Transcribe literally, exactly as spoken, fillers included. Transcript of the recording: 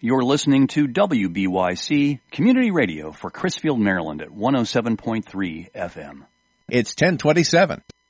You're listening to W B Y C Community Radio for Crisfield, Maryland at one oh seven point three F M. It's ten twenty-seven.